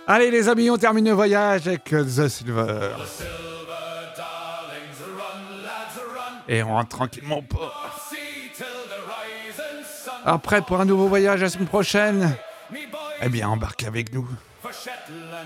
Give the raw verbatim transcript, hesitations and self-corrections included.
Allez les amis, on termine le voyage avec The Silver. Et on rentre tranquillement au port. Après, pour un nouveau voyage la semaine prochaine, eh bien, embarquez avec nous.